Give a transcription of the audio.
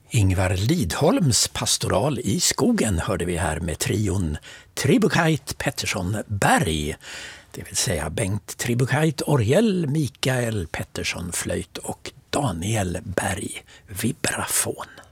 Ingvar Lidholms pastoral i skogen hörde vi här med trion Tribukait Pettersson Berg. Det vill säga Bengt Tribukait orgel, Mikael Pettersson flöjt och Daniel Berg vibrafon.